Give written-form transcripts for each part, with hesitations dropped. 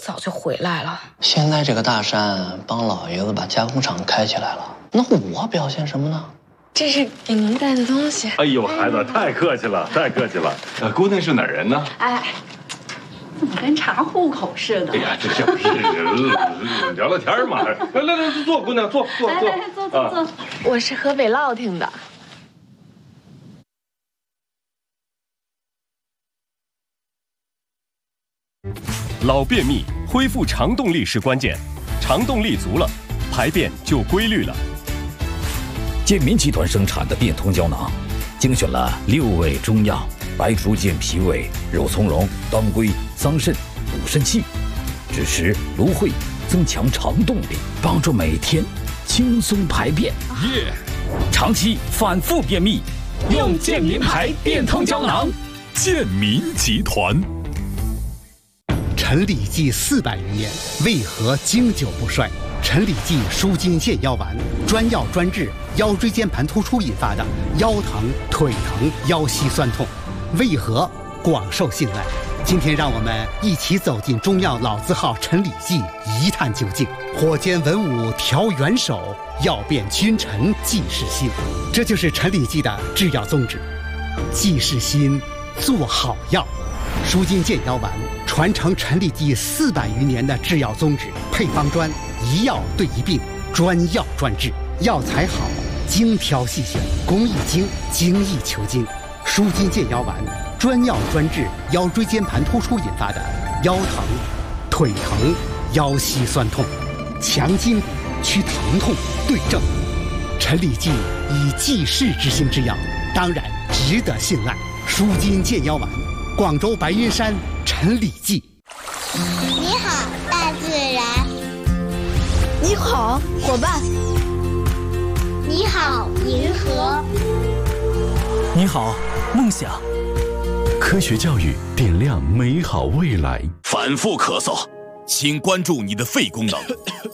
早就回来了。 现在这个大山帮老爷子把加工厂开起来了，那我表现什么呢？ 这是给您带的东西。 哎呦，孩子，太客气了，太客气了。姑娘是哪儿人呢？ 哎，怎么跟查户口似的？ 哎呀，这小屁人，聊聊天嘛。来，坐，姑娘，坐。 来，坐。 我是河北乐亭的。 老便秘，恢复肠动力是关键，肠动力足了，排便就规律了。 健民集团生产的变通胶囊，精选了6味中药：白术健脾胃、肉苁蓉、当归、桑葚、补肾气，枳实、芦荟，增强肠动力，帮助每天轻松排便。长期反复便秘，用健民牌变通胶囊。 健民集团。 陈李济400余年，为何经久不衰？陈李济舒筋健腰丸，专药专治腰椎间盘突出引发的腰疼、腿疼、腰膝酸痛，为何广受信赖？今天让我们一起走进中药老字号陈李济，一探究竟。火煎文武调元首，药变君臣济世心。这就是陈李济的制药宗旨，济世心，做好药。舒筋健腰丸传承陈李济400余年的制药宗旨，配方专，一药对一病，专药专治，药材好，精挑细选，工艺精，精益求精。舒筋健腰丸专药专治腰椎间盘突出引发的腰疼、腿疼、腰膝酸痛，强筋骨，祛疼痛，对症。陈李济以济世之心之药，当然值得信赖。舒筋健腰丸，广州白云山陈李济。 你好，大自然。 你好，伙伴。 你好，银河。 你好，梦想。科学教育点亮美好未来。 反复咳嗽，请关注你的肺功能。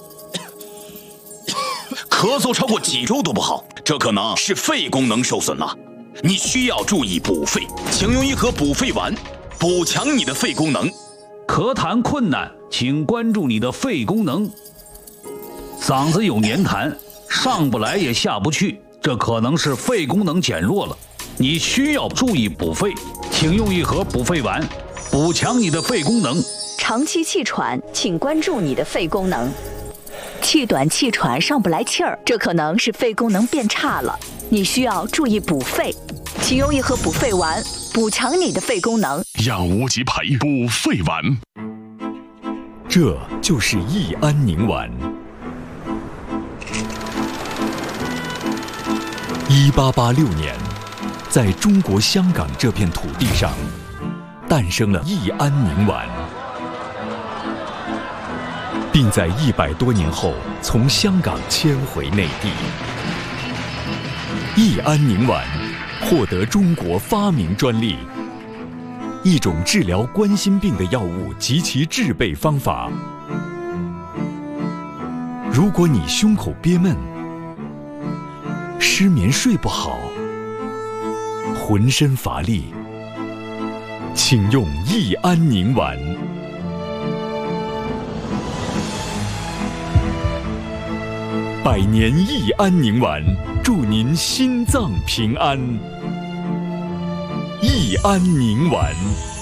咳嗽超过几周都不好，这可能是肺功能受损了。你需要注意补肺，请用一盒补肺丸，补强你的肺功能。 咳痰困难，请关注你的肺功能。嗓子有黏痰，上不来也下不去，这可能是肺功能减弱了。你需要注意补肺，请用一盒补肺丸，补强你的肺功能。 长期气喘，请关注你的肺功能。气短气喘上不来气儿，这可能是肺功能变差了。你需要注意补肺，请用一盒补肺丸，补强你的肺功能。 养无极牌补肺丸，这就是益安宁丸。1886年，在中国香港这片土地上，诞生了益安宁丸，并在100多年后从香港迁回内地。益安宁丸获得中国发明专利，一种治疗冠心病的药物及其制备方法。如果你胸口憋闷、失眠睡不好、浑身乏力，请用益安宁丸。100年益安宁丸，祝您心脏平安。益安宁丸。